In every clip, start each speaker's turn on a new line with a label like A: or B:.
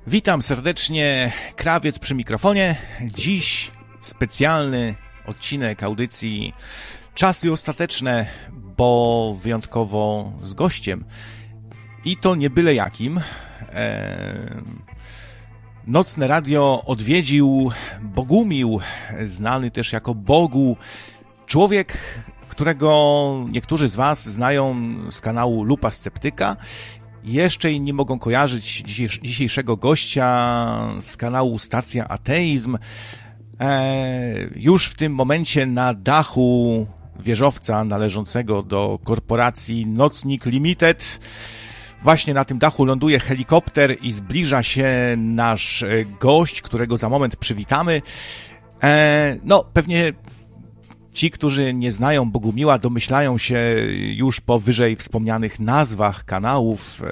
A: Witam serdecznie, Krawiec przy mikrofonie. Dziś specjalny odcinek audycji Czasy Ostateczne, bo wyjątkowo z gościem. I to nie byle jakim. Nocne radio odwiedził Bogumił, znany też jako Bogu. Człowiek, którego niektórzy z Was znają z kanału Lupa Sceptyka. Jeszcze inni mogą kojarzyć dzisiejszego gościa z kanału Stacja Ateizm. Już w tym momencie na dachu wieżowca należącego do korporacji Nocnik Limited. Właśnie na tym dachu ląduje helikopter i zbliża się nasz gość, którego za moment przywitamy. Pewnie ci, którzy nie znają Bogumiła, domyślają się już po wyżej wspomnianych nazwach kanałów,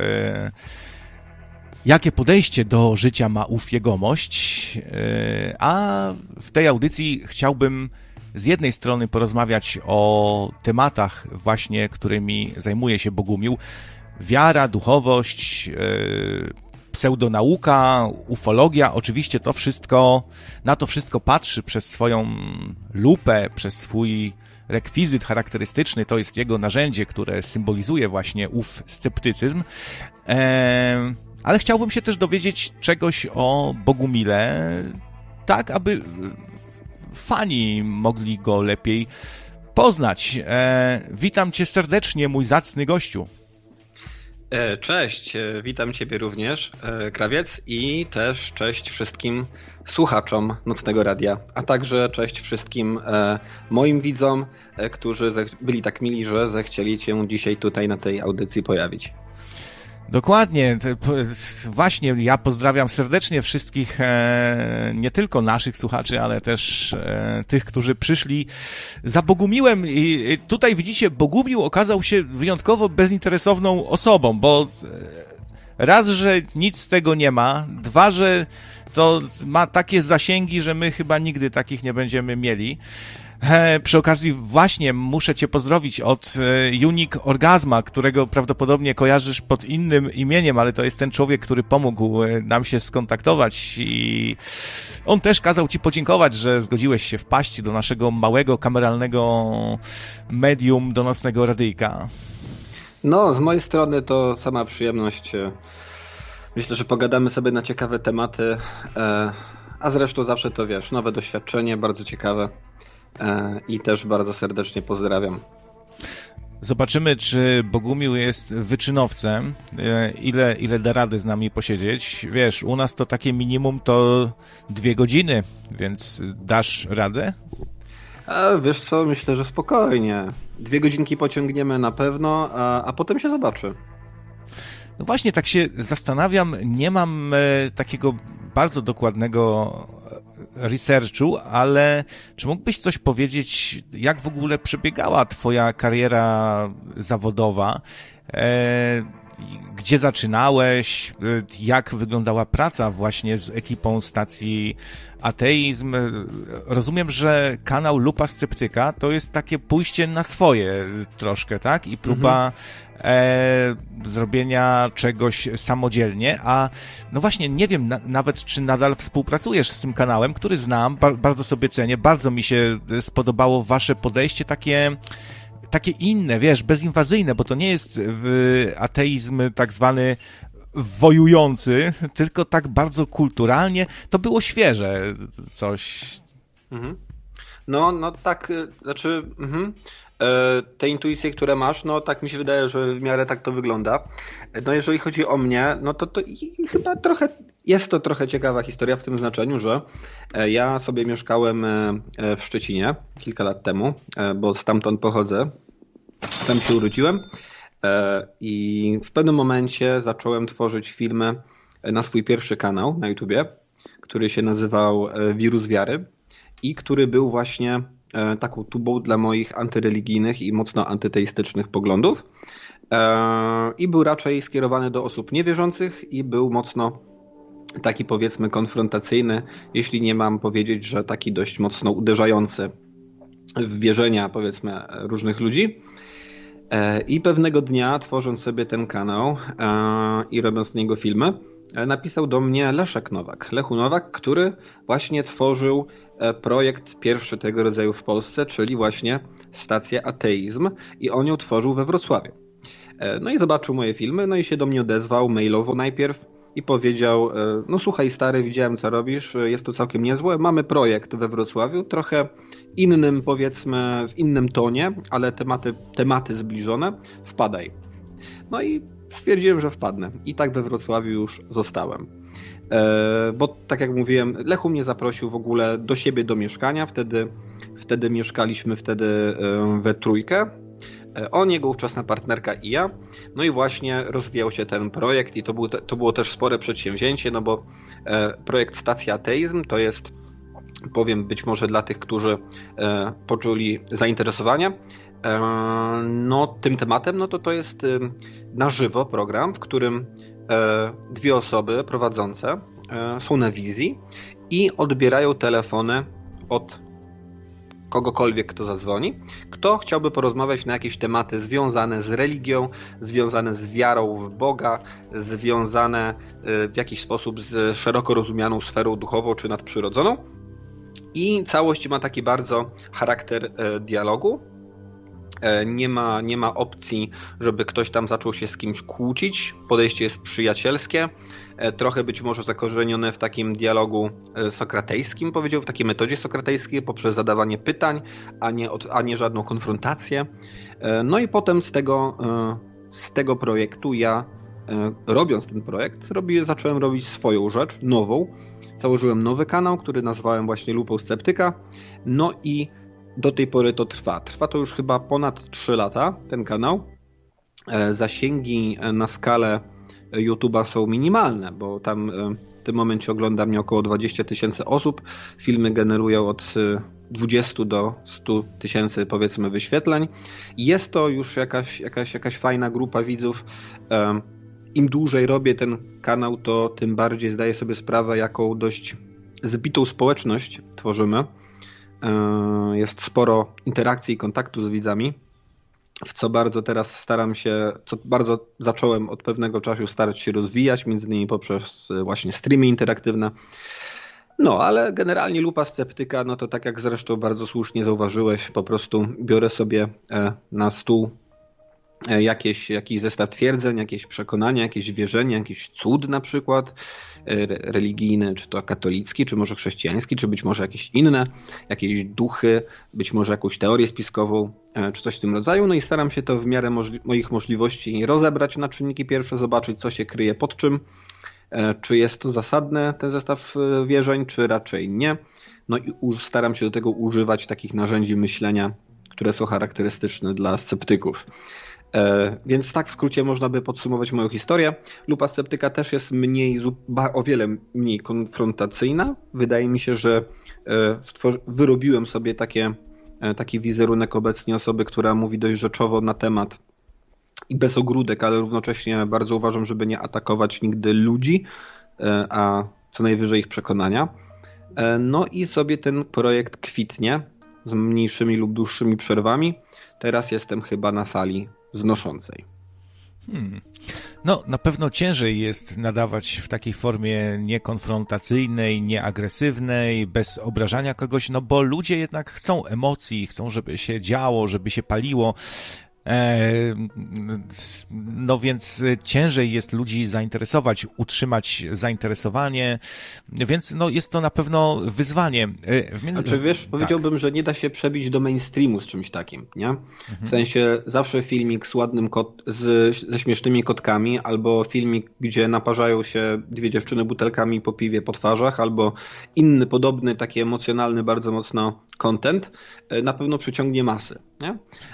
A: jakie podejście do życia ma ów jegomość. A w tej audycji chciałbym z jednej strony porozmawiać o tematach właśnie, którymi zajmuje się Bogumił. Wiara, duchowość, pseudonauka, ufologia, oczywiście na to wszystko patrzy przez swoją lupę, przez swój rekwizyt charakterystyczny, to jest jego narzędzie, które symbolizuje właśnie ów sceptycyzm. Ale chciałbym się też dowiedzieć czegoś o Bogumile, tak aby fani mogli go lepiej poznać. Witam Cię serdecznie, mój zacny gościu.
B: Cześć, witam Ciebie również, Krawiec, i też cześć wszystkim słuchaczom Nocnego Radia, a także cześć wszystkim moim widzom, którzy byli tak mili, że zechcieli się dzisiaj tutaj na tej audycji pojawić.
A: Dokładnie. Właśnie ja pozdrawiam serdecznie wszystkich, nie tylko naszych słuchaczy, ale też tych, którzy przyszli za Bogumiłem. I tutaj widzicie, Bogumił okazał się wyjątkowo bezinteresowną osobą, bo raz, że nic z tego nie ma, dwa, że to ma takie zasięgi, że my chyba nigdy takich nie będziemy mieli. Przy okazji właśnie muszę Cię pozdrowić od Unique Orgazma, którego prawdopodobnie kojarzysz pod innym imieniem, ale to jest ten człowiek, który pomógł nam się skontaktować i on też kazał Ci podziękować, że zgodziłeś się wpaść do naszego małego kameralnego medium do Nocnego Radyjka.
B: No, z mojej strony to sama przyjemność. Myślę, że pogadamy sobie na ciekawe tematy, a zresztą zawsze to wiesz, nowe doświadczenie, bardzo ciekawe. I też bardzo serdecznie pozdrawiam.
A: Zobaczymy, czy Bogumił jest wyczynowcem, ile da rady z nami posiedzieć. Wiesz, u nas to takie minimum to 2 godziny, więc dasz radę?
B: Wiesz co, myślę, że spokojnie. 2 godzinki pociągniemy na pewno, a potem się zobaczy.
A: No właśnie, tak się zastanawiam, nie mam takiego bardzo dokładnego researchu, ale czy mógłbyś coś powiedzieć, jak w ogóle przebiegała Twoja kariera zawodowa? Gdzie zaczynałeś? Jak wyglądała praca właśnie z ekipą stacji Ateizm? Rozumiem, że kanał Lupa Sceptyka to jest takie pójście na swoje troszkę, tak? I próba zrobienia czegoś samodzielnie, a no właśnie nie wiem nawet, czy nadal współpracujesz z tym kanałem, który znam, bardzo sobie cenię, bardzo mi się spodobało wasze podejście takie inne, wiesz, bezinwazyjne, bo to nie jest ateizm tak zwany wojujący, tylko tak bardzo kulturalnie. To było świeże coś.
B: No tak, znaczy te intuicje, które masz, no tak mi się wydaje, że w miarę tak to wygląda. No jeżeli chodzi o mnie, no to chyba jest to trochę ciekawa historia w tym znaczeniu, że ja sobie mieszkałem w Szczecinie kilka lat temu, bo stamtąd pochodzę. Tam się urodziłem i w pewnym momencie zacząłem tworzyć filmy na swój pierwszy kanał na YouTubie, który się nazywał Wirus Wiary i który był właśnie taką tubą dla moich antyreligijnych i mocno antyteistycznych poglądów i był raczej skierowany do osób niewierzących i był mocno taki, powiedzmy, konfrontacyjny, jeśli nie mam powiedzieć, że taki dość mocno uderzający w wierzenia, powiedzmy, różnych ludzi. I pewnego dnia, tworząc sobie ten kanał i robiąc z niego filmy, napisał do mnie Leszek Nowak. Lechu Nowak, który właśnie tworzył projekt pierwszy tego rodzaju w Polsce, czyli właśnie stację Ateizm i on ją tworzył we Wrocławiu. No i zobaczył moje filmy, no i się do mnie odezwał mailowo najpierw i powiedział, no słuchaj stary, widziałem co robisz, jest to całkiem niezłe, mamy projekt we Wrocławiu, trochę innym powiedzmy, w innym tonie, ale tematy zbliżone, wpadaj. No i stwierdziłem, że wpadnę i tak we Wrocławiu już zostałem. Bo tak jak mówiłem, Lechu mnie zaprosił w ogóle do siebie do mieszkania, wtedy mieszkaliśmy we trójkę. On, jego ówczesna partnerka i ja. No i właśnie rozwijał się ten projekt i to było też spore przedsięwzięcie, no bo projekt Stacja Ateizm to jest, powiem być może dla tych, którzy poczuli zainteresowanie, no tym tematem, no to jest na żywo program, w którym dwie osoby prowadzące są na wizji i odbierają telefony od kogokolwiek, kto zadzwoni, kto chciałby porozmawiać na jakieś tematy związane z religią, związane z wiarą w Boga, związane w jakiś sposób z szeroko rozumianą sferą duchową czy nadprzyrodzoną. I całość ma taki bardzo charakter dialogu. Nie ma opcji, żeby ktoś tam zaczął się z kimś kłócić. Podejście jest przyjacielskie, trochę być może zakorzenione w takim dialogu sokratejskim, powiedział, w takiej metodzie sokratejskiej poprzez zadawanie pytań, a nie żadną konfrontację. No i potem z tego projektu ja, robiąc ten projekt, zacząłem robić swoją rzecz, nową. Założyłem nowy kanał, który nazwałem właśnie Lupą Sceptyka. No i do tej pory to trwa. Trwa to już chyba ponad 3 lata, ten kanał. Zasięgi na skalę YouTube'a są minimalne, bo tam w tym momencie ogląda mnie około 20 000 osób. Filmy generują od 20 do 100 000 powiedzmy wyświetleń. Jest to już jakaś fajna grupa widzów. Im dłużej robię ten kanał, to tym bardziej zdaję sobie sprawę, jaką dość zbitą społeczność tworzymy. Jest sporo interakcji i kontaktu z widzami, w co bardzo teraz bardzo zacząłem od pewnego czasu starać się rozwijać, między innymi poprzez właśnie streamy interaktywne. No, ale generalnie Lupa Sceptyka, no to tak jak zresztą bardzo słusznie zauważyłeś, po prostu biorę sobie na stół jakiś zestaw twierdzeń, jakieś przekonania, jakieś wierzenia, jakiś cud na przykład religijny, czy to katolicki, czy może chrześcijański, czy być może jakieś inne, jakieś duchy, być może jakąś teorię spiskową, czy coś w tym rodzaju. No i staram się to w miarę moich możliwości rozebrać na czynniki pierwsze, zobaczyć co się kryje pod czym, czy jest to zasadne ten zestaw wierzeń, czy raczej nie. No i staram się do tego używać takich narzędzi myślenia, które są charakterystyczne dla sceptyków. Więc tak w skrócie można by podsumować moją historię. Lupa Sceptyka też jest o wiele mniej konfrontacyjna. Wydaje mi się, że wyrobiłem sobie taki wizerunek obecnie osoby, która mówi dość rzeczowo na temat i bez ogródek, ale równocześnie bardzo uważam, żeby nie atakować nigdy ludzi, a co najwyżej ich przekonania. No i sobie ten projekt kwitnie z mniejszymi lub dłuższymi przerwami. Teraz jestem chyba na fali wznoszącej.
A: No, na pewno ciężej jest nadawać w takiej formie niekonfrontacyjnej, nieagresywnej, bez obrażania kogoś, no bo ludzie jednak chcą emocji, chcą, żeby się działo, żeby się paliło. No więc ciężej jest ludzi zainteresować, utrzymać zainteresosowanie, więc no jest to na pewno wyzwanie.
B: Znaczy wiesz, powiedziałbym, że nie da się przebić do mainstreamu z czymś takim, nie? W sensie zawsze filmik z ładnym ze śmiesznymi kotkami, albo filmik, gdzie naparzają się dwie dziewczyny butelkami po piwie po twarzach, albo inny podobny, taki emocjonalny bardzo mocno content, na pewno przyciągnie masy, nie?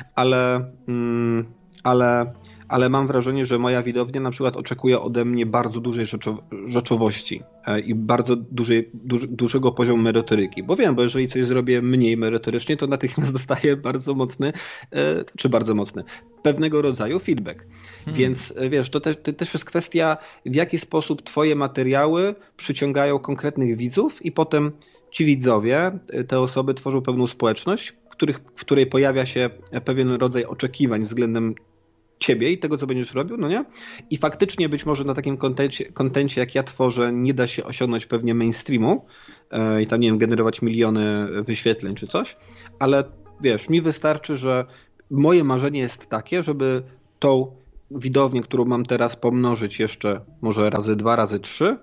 B: Ale mam wrażenie, że moja widownia na przykład oczekuje ode mnie bardzo dużej rzeczowości i bardzo dużego poziomu merytoryki. Bo wiem, bo jeżeli coś zrobię mniej merytorycznie, to natychmiast dostaję bardzo mocny, pewnego rodzaju feedback. Więc wiesz, to też jest kwestia, w jaki sposób twoje materiały przyciągają konkretnych widzów i potem ci widzowie, te osoby tworzą pewną społeczność, w której pojawia się pewien rodzaj oczekiwań względem ciebie i tego, co będziesz robił, no nie? I faktycznie być może na takim kontencie, jak ja tworzę, nie da się osiągnąć pewnie mainstreamu i tam, nie wiem, generować miliony wyświetleń czy coś, ale wiesz, mi wystarczy, że moje marzenie jest takie, żeby tą widownię, którą mam teraz, pomnożyć jeszcze może razy 2, razy 3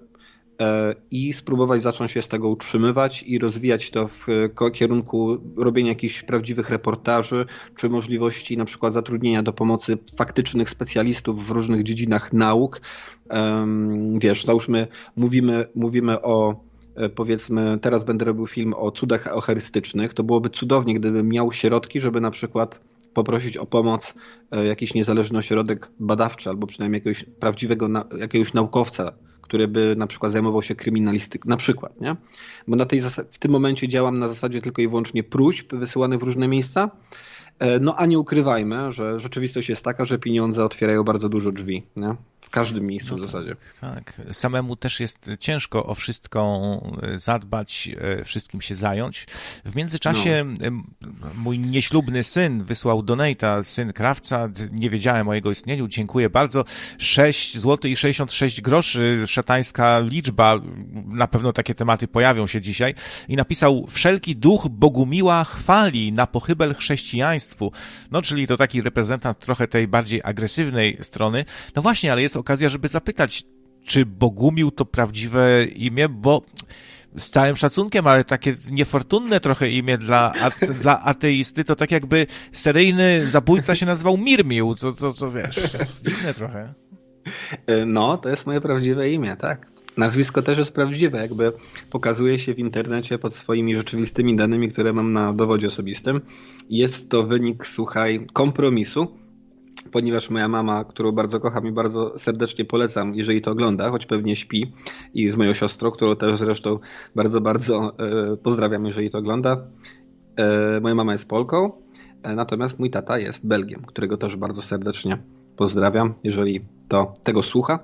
B: i spróbować zacząć się z tego utrzymywać i rozwijać to w kierunku robienia jakichś prawdziwych reportaży, czy możliwości na przykład zatrudnienia do pomocy faktycznych specjalistów w różnych dziedzinach nauk. Wiesz, załóżmy, mówimy o, powiedzmy, teraz będę robił film o cudach eucharystycznych. To byłoby cudownie, gdybym miał środki, żeby na przykład poprosić o pomoc jakiś niezależny ośrodek badawczy, albo przynajmniej jakiegoś prawdziwego, jakiegoś naukowca, który by na przykład zajmował się kryminalistyką, na przykład, nie? Bo w tym momencie działam na zasadzie tylko i wyłącznie próśb wysyłanych w różne miejsca, no a nie ukrywajmy, że rzeczywistość jest taka, że pieniądze otwierają bardzo dużo drzwi, nie? W każdym miejscu w zasadzie.
A: Tak. Samemu też jest ciężko o wszystko zadbać, wszystkim się zająć. W międzyczasie mój nieślubny syn wysłał donate'a, syn krawca, nie wiedziałem o jego istnieniu, dziękuję bardzo. 6 zł i 66 groszy, szatańska liczba, na pewno takie tematy pojawią się dzisiaj. I napisał: wszelki duch Bogumiła chwali na pochybel chrześcijaństwu. No, czyli to taki reprezentant trochę tej bardziej agresywnej strony. No właśnie, ale jest okazja, żeby zapytać, czy Bogumił to prawdziwe imię, bo z całym szacunkiem, ale takie niefortunne trochę imię dla ateisty, to tak jakby seryjny zabójca się nazywał Mirmił, to wiesz, dziwne trochę.
B: No, to jest moje prawdziwe imię, tak. Nazwisko też jest prawdziwe, jakby pokazuje się w internecie pod swoimi rzeczywistymi danymi, które mam na dowodzie osobistym. Jest to wynik, słuchaj, kompromisu, ponieważ moja mama, którą bardzo kocham i bardzo serdecznie polecam, jeżeli to ogląda, choć pewnie śpi, i z moją siostrą, którą też zresztą bardzo, bardzo pozdrawiam, jeżeli to ogląda. Moja mama jest Polką, natomiast mój tata jest Belgiem, którego też bardzo serdecznie pozdrawiam, jeżeli to tego słucha.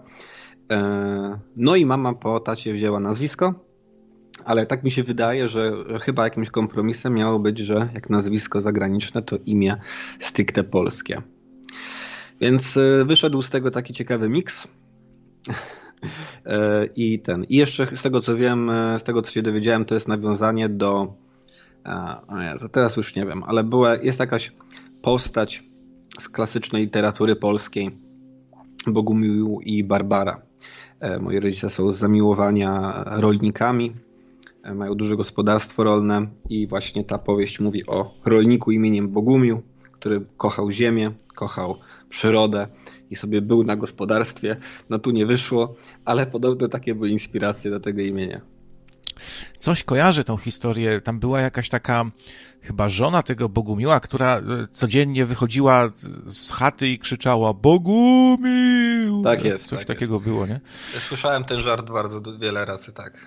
B: No i mama po tacie wzięła nazwisko, ale tak mi się wydaje, że chyba jakimś kompromisem miało być, że jak nazwisko zagraniczne, to imię stricte polskie. Więc wyszedł z tego taki ciekawy miks. I jeszcze z tego co wiem, z tego co się dowiedziałem, to jest nawiązanie do... teraz już nie wiem, ale jest jakaś postać z klasycznej literatury polskiej, Bogumił i Barbara. Moi rodzice są z zamiłowania rolnikami, mają duże gospodarstwo rolne i właśnie ta powieść mówi o rolniku imieniem Bogumił, który kochał ziemię, kochał przyrodę i sobie był na gospodarstwie. No tu nie wyszło, ale podobno takie były inspiracje do tego imienia.
A: Coś kojarzę tą historię. Tam była jakaś taka chyba żona tego Bogumiła, która codziennie wychodziła z chaty i krzyczała: Bogumił!
B: Tak jest.
A: Coś
B: tak
A: takiego
B: jest.
A: było, nie?
B: Słyszałem ten żart bardzo wiele razy, tak.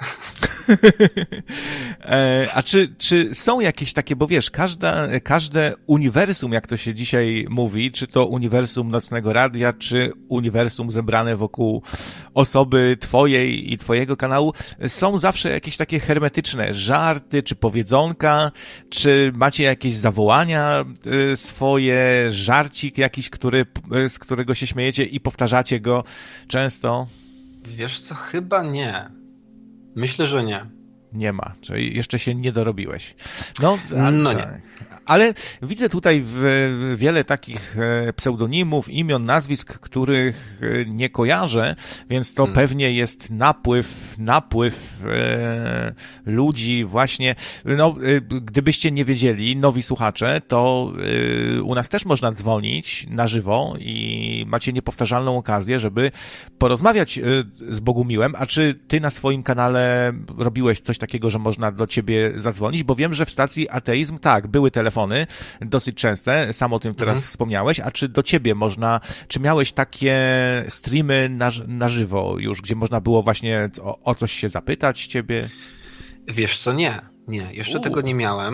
A: A czy są jakieś takie, bo wiesz, każde uniwersum, jak to się dzisiaj mówi, czy to uniwersum Nocnego Radia, czy uniwersum zebrane wokół osoby twojej i twojego kanału, są zawsze jakieś takie hermetyczne żarty, czy powiedzonka, czy macie jakieś zawołania swoje, żarcik jakiś, z którego się śmiejecie i powtarzacie go często?
B: Wiesz co, chyba nie. Myślę, że nie.
A: Nie ma, czyli jeszcze się nie dorobiłeś. No
B: nie.
A: Tak. Ale widzę tutaj wiele takich pseudonimów, imion, nazwisk, których nie kojarzę, więc to pewnie jest napływ ludzi właśnie. No, gdybyście nie wiedzieli, nowi słuchacze, to u nas też można dzwonić na żywo i macie niepowtarzalną okazję, żeby porozmawiać z Bogumiłem. A czy ty na swoim kanale robiłeś coś takiego, że można do ciebie zadzwonić? Bo wiem, że w stacji Ateizm, tak, były telefony, dosyć częste, sam o tym teraz wspomniałeś, a czy do ciebie czy miałeś takie streamy na żywo już, gdzie można było właśnie o coś się zapytać ciebie?
B: Wiesz co, nie, jeszcze tego nie miałem.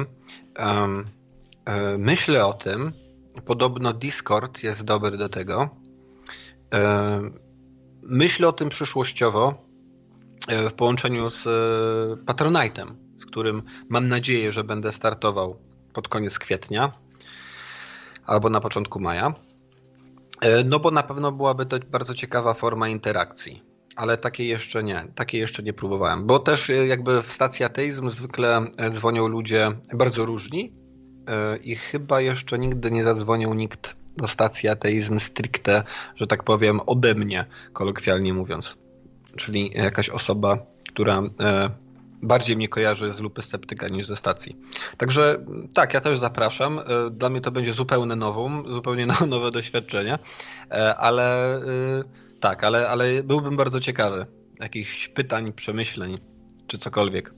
B: Myślę o tym, podobno Discord jest dobry do tego. Myślę o tym przyszłościowo w połączeniu z Patronite'em, z którym mam nadzieję, że będę startował pod koniec kwietnia albo na początku maja. No bo na pewno byłaby to bardzo ciekawa forma interakcji. Ale takiej jeszcze nie próbowałem. Bo też jakby w stacji ateizm zwykle dzwonią ludzie bardzo różni i chyba jeszcze nigdy nie zadzwonił nikt do stacji ateizm stricte, że tak powiem, ode mnie, kolokwialnie mówiąc. Czyli jakaś osoba, która bardziej mnie kojarzy z Lupy Sceptyka niż ze stacji. Także tak, ja też zapraszam. Dla mnie to będzie zupełnie nowe doświadczenie, ale tak, ale byłbym bardzo ciekawy jakichś pytań, przemyśleń czy cokolwiek.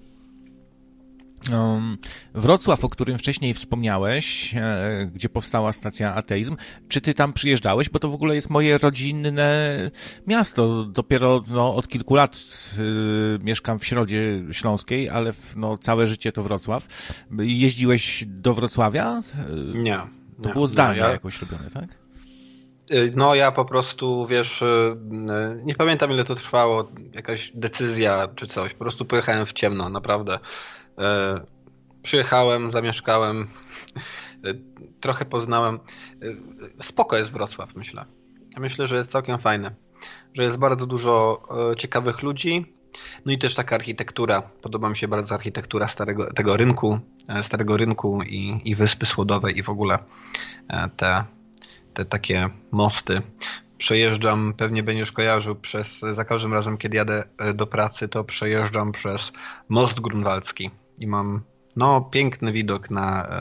A: Wrocław, o którym wcześniej wspomniałeś, gdzie powstała stacja Ateizm, czy ty tam przyjeżdżałeś? Bo to w ogóle jest moje rodzinne miasto. Dopiero od kilku lat mieszkam w Środzie Śląskiej, ale całe życie to Wrocław. Jeździłeś do Wrocławia?
B: Nie.
A: To było zdalnie jakoś robione, tak?
B: No ja po prostu, wiesz, nie pamiętam ile to trwało, jakaś decyzja czy coś. Po prostu pojechałem w ciemno, naprawdę. Przyjechałem, zamieszkałem, trochę poznałem. Spoko jest Wrocław, myślę. Myślę, że jest całkiem fajny. Że jest bardzo dużo ciekawych ludzi. No i też taka architektura. Podoba mi się bardzo architektura Starego Rynku i Wyspy Słodowej i w ogóle te takie mosty. Przejeżdżam, pewnie będziesz kojarzył, za każdym razem, kiedy jadę do pracy, to przejeżdżam przez most grunwaldzki i mam piękny widok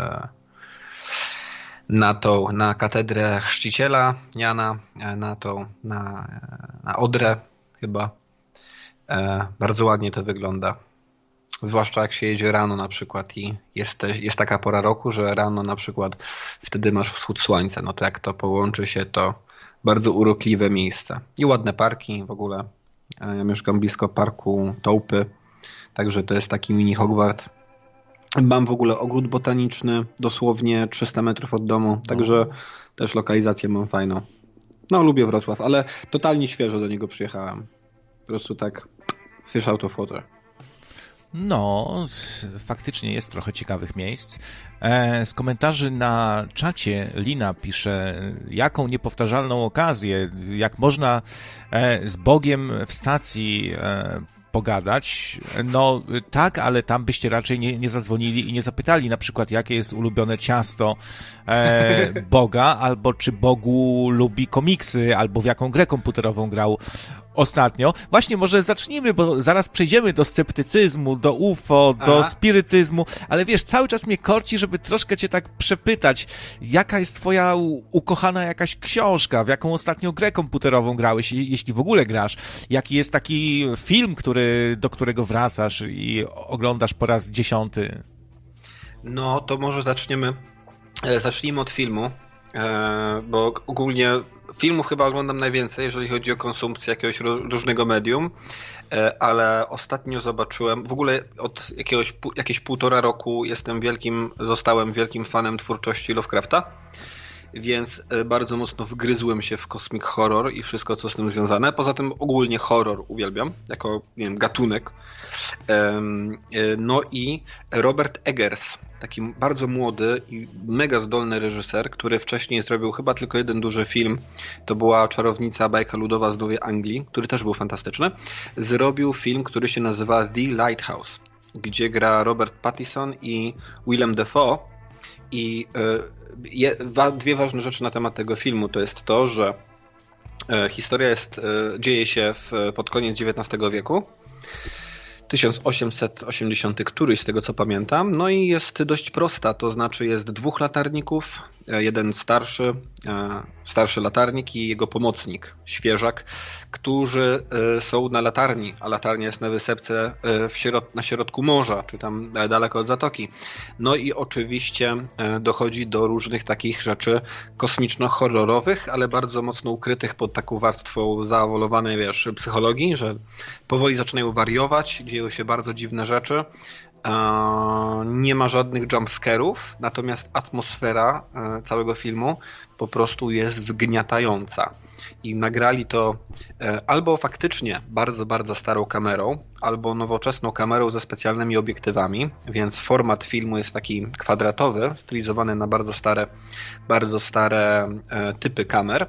B: na katedrę chrzciciela Jana, na Odrę chyba. Bardzo ładnie to wygląda. Zwłaszcza jak się jedzie rano na przykład i jest taka pora roku, że rano na przykład wtedy masz wschód słońca. No to jak to połączy się, to bardzo urokliwe miejsce. I ładne parki w ogóle. Ja mieszkam blisko parku Tołpy, także to jest taki mini Hogwart. Mam w ogóle ogród botaniczny, dosłownie 300 metrów od domu, także też lokalizację mam fajną. No lubię Wrocław, ale totalnie świeżo do niego przyjechałem. Po prostu tak fish out of water.
A: No, faktycznie jest trochę ciekawych miejsc. Z komentarzy na czacie Lina pisze, jaką niepowtarzalną okazję, jak można z Bogiem w stacji pogadać. No tak, ale tam byście raczej nie zadzwonili i nie zapytali na przykład, jakie jest ulubione ciasto Boga, albo czy Bogu lubi komiksy, albo w jaką grę komputerową grał ostatnio. Właśnie może zacznijmy, bo zaraz przejdziemy do sceptycyzmu, do UFO, do spirytyzmu, ale wiesz, cały czas mnie korci, żeby troszkę cię tak przepytać, jaka jest twoja ukochana jakaś książka, w jaką ostatnio grę komputerową grałeś, jeśli w ogóle grasz, jaki jest taki film, do którego wracasz i oglądasz po raz 10.
B: No to może zacznijmy od filmu, bo ogólnie filmów chyba oglądam najwięcej, jeżeli chodzi o konsumpcję jakiegoś różnego medium, ale ostatnio zobaczyłem, w ogóle od jakieś 1,5 roku zostałem wielkim fanem twórczości Lovecrafta, więc bardzo mocno wgryzłem się w cosmic horror i wszystko, co z tym związane. Poza tym ogólnie horror uwielbiam, jako gatunek. No i Robert Eggers, taki bardzo młody i mega zdolny reżyser, który wcześniej zrobił chyba tylko jeden duży film. To była Czarownica, bajka ludowa z Nowej Anglii, który też był fantastyczny. Zrobił film, który się nazywa The Lighthouse, gdzie gra Robert Pattinson i Willem Dafoe. I dwie ważne rzeczy na temat tego filmu to jest to, że historia dzieje się pod koniec XIX wieku. 1880 któryś z tego co pamiętam, no i jest dość prosta, to znaczy jest 2 latarników, jeden starszy latarnik i jego pomocnik, świeżak, którzy są na latarni, a latarnia jest na wysepce na środku morza, czy tam daleko od zatoki. No i oczywiście dochodzi do różnych takich rzeczy kosmiczno-horrorowych, ale bardzo mocno ukrytych pod taką warstwą zaawolowanej, psychologii, że powoli zaczynają wariować, dzieją się bardzo dziwne rzeczy. Nie ma żadnych jumpscarów, natomiast atmosfera całego filmu po prostu jest wgniatająca. I nagrali to albo faktycznie bardzo, bardzo starą kamerą, albo nowoczesną kamerą ze specjalnymi obiektywami, więc format filmu jest taki kwadratowy, stylizowany na bardzo stare typy kamer.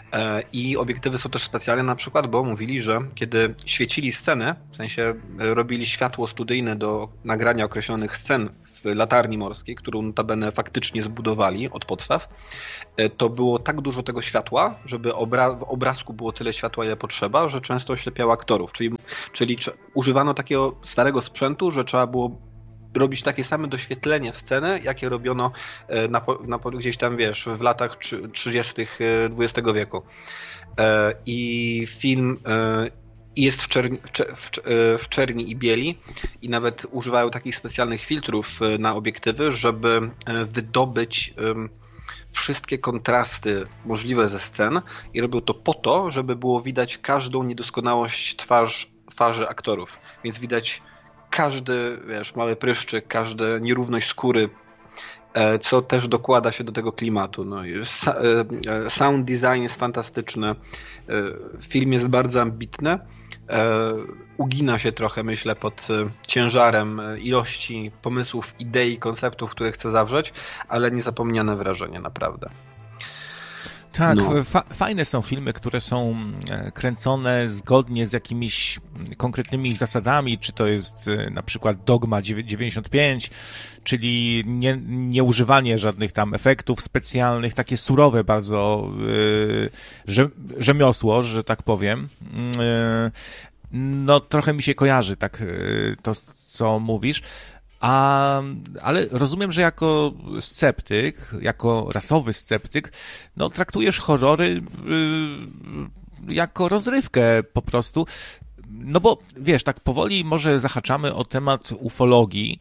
B: I obiektywy są też specjalne na przykład, bo mówili, że kiedy świecili scenę, w sensie robili światło studyjne do nagrania określonych scen w latarni morskiej, którą notabene faktycznie zbudowali od podstaw, to było tak dużo tego światła, żeby w obrazku było tyle światła, ile potrzeba, że często oślepiało aktorów. Czyli używano takiego starego sprzętu, że trzeba było robić takie same doświetlenie sceny, jakie robiono gdzieś tam, wiesz, w latach 30. XX wieku. I film jest w czerni i bieli i nawet używają takich specjalnych filtrów na obiektywy, żeby wydobyć wszystkie kontrasty możliwe ze scen i robią to po to, żeby było widać każdą niedoskonałość twarzy aktorów. Więc widać każdy, wiesz, mały pryszczyk, każda nierówność skóry, co też dokłada się do tego klimatu. No, sound design jest fantastyczny, film jest bardzo ambitny, ugina się trochę, myślę, pod ciężarem ilości pomysłów, idei, konceptów, które chce zawrzeć, ale niezapomniane wrażenie, naprawdę.
A: Tak, no. Fajne są filmy, które są kręcone zgodnie z jakimiś konkretnymi zasadami, czy to jest na przykład Dogma 95, czyli nieużywanie żadnych tam efektów specjalnych, takie surowe bardzo rzemiosło, że tak powiem. No trochę mi się kojarzy tak to, co mówisz. Ale rozumiem, że jako sceptyk, jako rasowy sceptyk, no traktujesz horrory jako rozrywkę po prostu. No bo wiesz, tak powoli może zahaczamy o temat ufologii.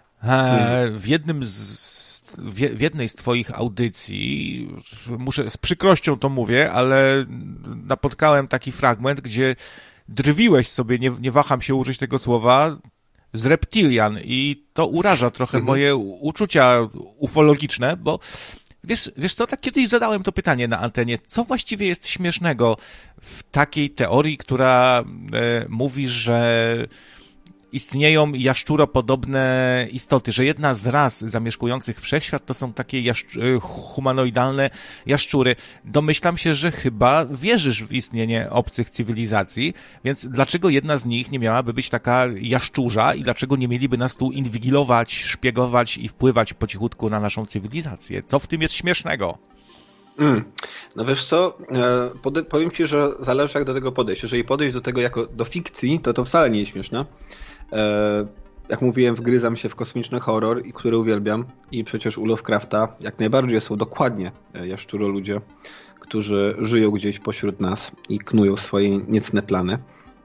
A: W jednej z twoich audycji, z przykrością to mówię, ale napotkałem taki fragment, gdzie drwiłeś sobie, nie waham się użyć tego słowa, z reptilian i to uraża trochę moje uczucia ufologiczne, bo wiesz co, tak kiedyś zadałem to pytanie na antenie, co właściwie jest śmiesznego w takiej teorii, która mówi, że istnieją jaszczuropodobne istoty, że jedna z ras zamieszkujących wszechświat to są takie humanoidalne jaszczury. Domyślam się, że chyba wierzysz w istnienie obcych cywilizacji, więc dlaczego jedna z nich nie miałaby być taka jaszczurza i dlaczego nie mieliby nas tu inwigilować, szpiegować i wpływać po cichutku na naszą cywilizację? Co w tym jest śmiesznego?
B: No wiesz co, powiem ci, że zależy jak do tego podejść. Jeżeli podejść do tego jako do fikcji, to wcale nie jest śmieszne. Jak mówiłem, wgryzam się w kosmiczny horror, który uwielbiam i przecież u Lovecrafta jak najbardziej są dokładnie jaszczuroludzie, którzy żyją gdzieś pośród nas i knują swoje niecne plany.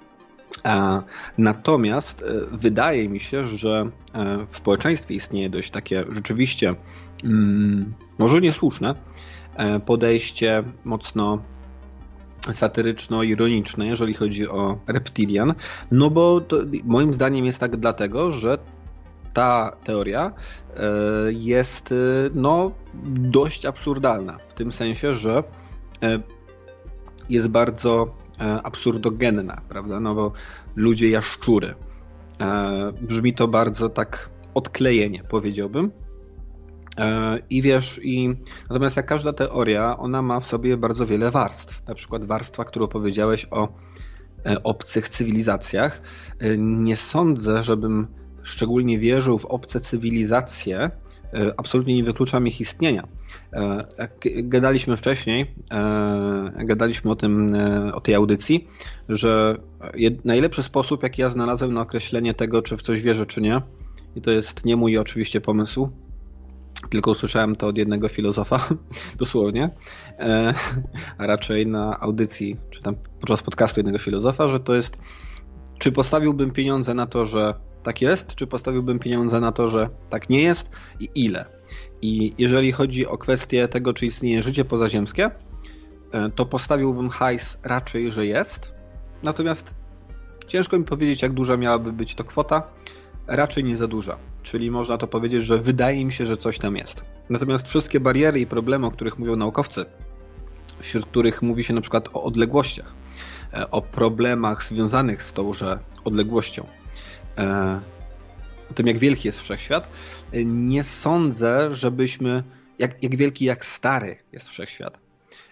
B: Natomiast wydaje mi się, że w społeczeństwie istnieje dość takie rzeczywiście może niesłuszne podejście mocno satyryczno-ironiczne, jeżeli chodzi o reptilian, no bo to moim zdaniem jest tak dlatego, że ta teoria jest no dość absurdalna, w tym sensie, że jest bardzo absurdogenna, prawda, no bo ludzie jaszczury. Brzmi to bardzo tak odklejenie, powiedziałbym. I wiesz, natomiast jak każda teoria, ona ma w sobie bardzo wiele warstw. Na przykład warstwa, którą powiedziałeś o obcych cywilizacjach. Nie sądzę, żebym szczególnie wierzył w obce cywilizacje. Absolutnie nie wykluczam ich istnienia. Jak gadaliśmy wcześniej, gadaliśmy o tej audycji, że najlepszy sposób, jaki ja znalazłem na określenie tego, czy w coś wierzę, czy nie, i to jest nie mój oczywiście pomysł, tylko usłyszałem to od jednego filozofa, dosłownie, a raczej na audycji, czy tam podczas podcastu jednego filozofa, że to jest, czy postawiłbym pieniądze na to, że tak jest, czy postawiłbym pieniądze na to, że tak nie jest i ile. I jeżeli chodzi o kwestię tego, czy istnieje życie pozaziemskie, to postawiłbym hajs raczej, że jest, natomiast ciężko mi powiedzieć, jak duża miałaby być to kwota, raczej nie za duża. Czyli można to powiedzieć, że wydaje mi się, że coś tam jest. Natomiast wszystkie bariery i problemy, o których mówią naukowcy, wśród których mówi się na przykład o odległościach, o problemach związanych z tąże odległością, o tym, jak wielki jest wszechświat, nie sądzę, żebyśmy, jak wielki, jak stary jest wszechświat.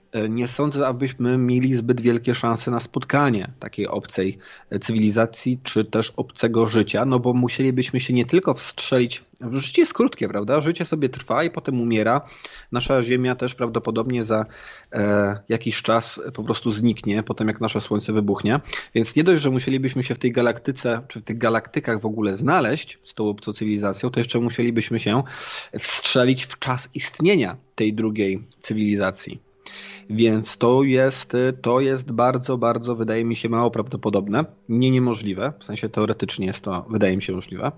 B: nie sądzę, abyśmy mieli zbyt wielkie szanse na spotkanie takiej obcej cywilizacji, czy też obcego życia, no bo musielibyśmy się nie tylko wstrzelić. Życie jest krótkie, prawda? Życie sobie trwa i potem umiera. Nasza Ziemia też prawdopodobnie za jakiś czas po prostu zniknie, potem jak nasze Słońce wybuchnie. Więc nie dość, że musielibyśmy się w tej galaktyce, czy w tych galaktykach w ogóle znaleźć z tą obcą cywilizacją, to jeszcze musielibyśmy się wstrzelić w czas istnienia tej drugiej cywilizacji. Więc to jest bardzo, bardzo, wydaje mi się, mało prawdopodobne. Nie niemożliwe, w sensie teoretycznie jest to, wydaje mi się, możliwe.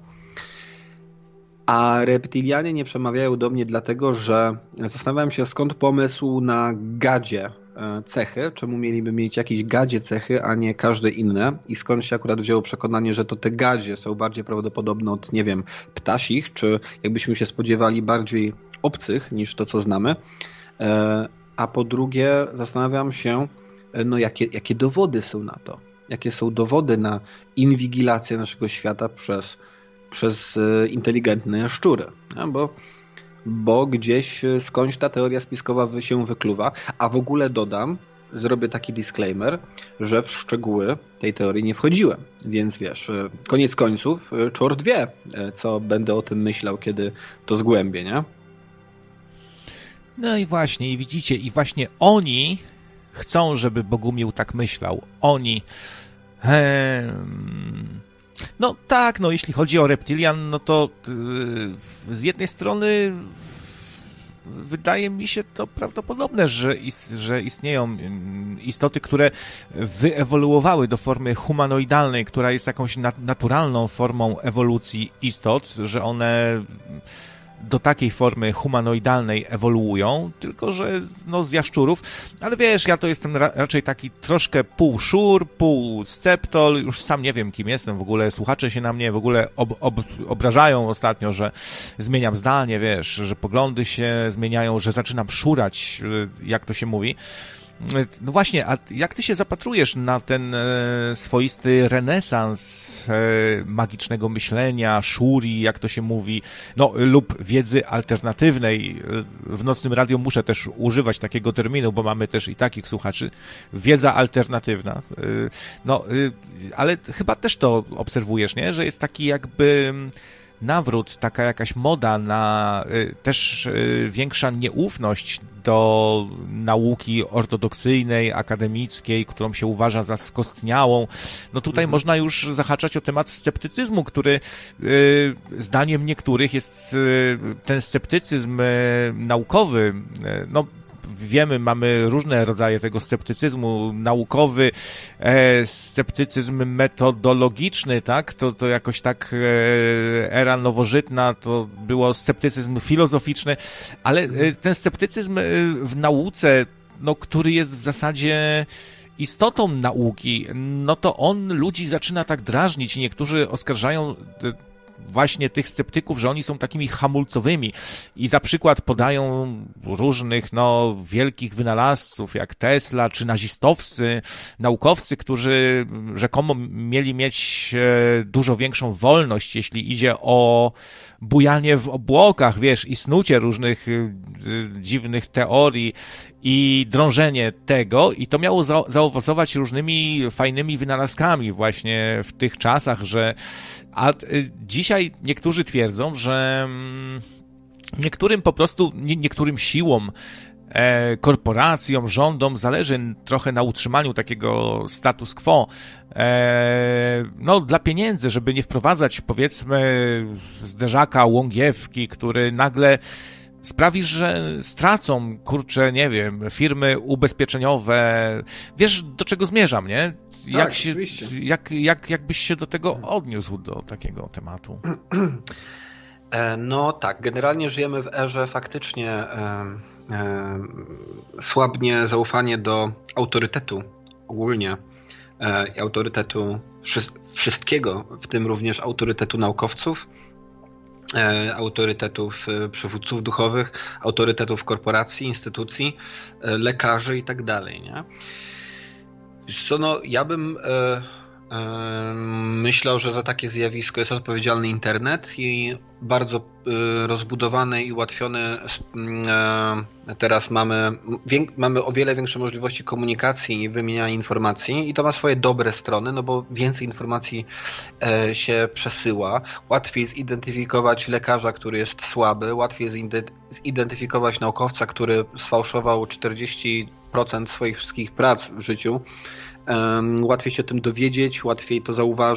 B: A reptilianie nie przemawiają do mnie dlatego, że zastanawiam się, skąd pomysł na gadzie cechy, czemu mieliby mieć jakieś gadzie cechy, a nie każde inne i skąd się akurat wzięło przekonanie, że to te gadzie są bardziej prawdopodobne od, nie wiem, ptasich, czy jakbyśmy się spodziewali bardziej obcych niż to, co znamy. A po drugie zastanawiam się, no jakie dowody są na to? Jakie są dowody na inwigilację naszego świata przez inteligentne szczury? Bo gdzieś skądś ta teoria spiskowa się wykluwa, a w ogóle dodam, zrobię taki disclaimer, że w szczegóły tej teorii nie wchodziłem, więc wiesz, koniec końców czort wie, co będę o tym myślał, kiedy to zgłębię, nie?
A: No i właśnie, i widzicie, i właśnie oni chcą, żeby Bogumił tak myślał. Oni... No tak, no jeśli chodzi o reptilian, no to z jednej strony wydaje mi się to prawdopodobne, że istnieją istoty, które wyewoluowały do formy humanoidalnej, która jest jakąś naturalną formą ewolucji istot, że one do takiej formy humanoidalnej ewoluują, tylko że no, z jaszczurów, ale wiesz, ja to jestem raczej taki troszkę pół szur, pół sceptol, już sam nie wiem, kim jestem w ogóle, słuchacze się na mnie w ogóle obrażają ostatnio, że zmieniam zdanie, wiesz, że poglądy się zmieniają, że zaczynam szurać, jak to się mówi. No właśnie, a jak ty się zapatrujesz na ten swoisty renesans magicznego myślenia, szuri, jak to się mówi, no lub wiedzy alternatywnej. W Nocnym Radiu muszę też używać takiego terminu, bo mamy też i takich słuchaczy. Wiedza alternatywna. No, ale chyba też to obserwujesz, nie? Że jest taki jakby nawrót, taka jakaś moda na też większa nieufność do nauki ortodoksyjnej, akademickiej, którą się uważa za skostniałą. No tutaj można już zahaczać o temat sceptycyzmu, który zdaniem niektórych jest ten sceptycyzm naukowy, no wiemy, mamy różne rodzaje tego sceptycyzmu, naukowy, sceptycyzm metodologiczny, tak? To jakoś tak era nowożytna, to było sceptycyzm filozoficzny, ale ten sceptycyzm w nauce, no, który jest w zasadzie istotą nauki, no to on ludzi zaczyna tak drażnić. Niektórzy oskarżają właśnie tych sceptyków, że oni są takimi hamulcowymi i za przykład podają różnych, no, wielkich wynalazców, jak Tesla, czy nazistowscy naukowcy, którzy rzekomo mieli mieć dużo większą wolność, jeśli idzie o bujanie w obłokach, wiesz, i snucie różnych dziwnych teorii i drążenie tego, i to miało zaowocować różnymi fajnymi wynalazkami właśnie w tych czasach, że a dzisiaj niektórzy twierdzą, że niektórym po prostu, niektórym siłom, korporacjom, rządom zależy trochę na utrzymaniu takiego status quo, no dla pieniędzy, żeby nie wprowadzać, powiedzmy, zderzaka Łągiewki, który nagle sprawi, że stracą, kurczę, nie wiem, firmy ubezpieczeniowe. Wiesz, do czego zmierzam, nie?
B: Tak,
A: Jakbyś się do tego odniósł, do takiego tematu?
B: No tak, generalnie żyjemy w erze faktycznie słabnie zaufanie do autorytetu ogólnie, autorytetu wszystkiego, w tym również autorytetu naukowców, autorytetów przywódców duchowych, autorytetów korporacji, instytucji, lekarzy i tak dalej, nie? Wiesz co, no ja bym myślał, że za takie zjawisko jest odpowiedzialny internet i bardzo rozbudowany i ułatwiony. Teraz mamy o wiele większe możliwości komunikacji i wymieniania informacji i to ma swoje dobre strony, no bo więcej informacji się przesyła. Łatwiej zidentyfikować lekarza, który jest słaby, łatwiej zidentyfikować naukowca, który sfałszował 40% swoich wszystkich prac w życiu. Łatwiej się o tym dowiedzieć, łatwiej to zauważyć.